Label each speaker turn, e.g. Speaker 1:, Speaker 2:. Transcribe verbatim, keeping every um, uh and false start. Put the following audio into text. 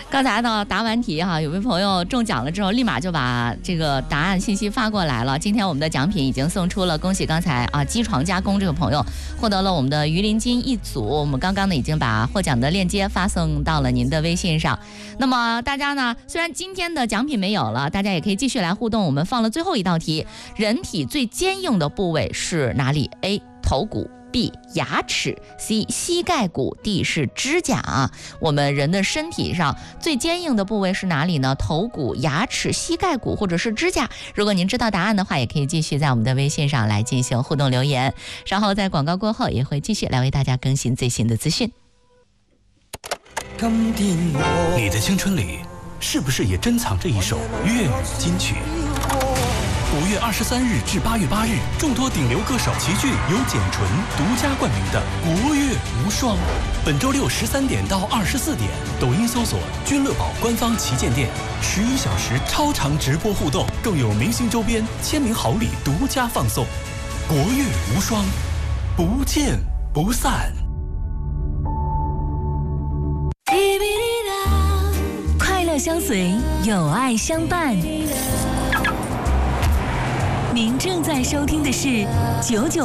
Speaker 1: 刚才呢答完题哈，有位朋友中奖了之后，立马就把这个答案信息发过来了。今天我们的奖品已经送出了，恭喜刚才啊机床加工这个朋友获得了我们的鱼鳞金一组。我们刚刚呢已经把获奖的链接发送到了您的微信上。那么大家呢，虽然今天的奖品没有了，大家也可以继续来互动。我们放了最后一道题，人体最坚硬的部位是哪里 ？A. 头骨。B. 牙齿 C. 膝盖骨 D. 是指甲啊。我们人的身体上最坚硬的部位是哪里呢？头骨、牙齿、膝盖骨或者是指甲。如果您知道答案的话，也可以继续在我们的微信上来进行互动留言。稍后在广告过后也会继续来为大家更新最新的资讯。
Speaker 2: 你的青春里是不是也珍藏着一首粤语金曲？五月二十三日至八月八日，众多顶流歌手齐聚，由简纯独家冠名的国乐无双。本周六十三点到二十四点，抖音搜索“君乐宝”官方旗舰店，十一小时超长直播互动，更有明星周边、签名好礼独家放送。国乐无双，不见不散。
Speaker 3: 快乐相随，有爱相伴。您正在收听的是九九